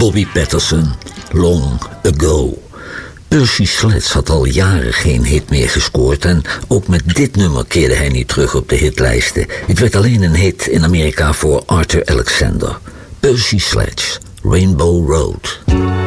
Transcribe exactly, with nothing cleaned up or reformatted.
Bobby Patterson, Long Ago. Percy Sledge had al jaren geen hit meer gescoord en ook met dit nummer keerde hij niet terug op de hitlijsten. Het werd alleen een hit in Amerika voor Arthur Alexander. Percy Sledge, Rainbow Road.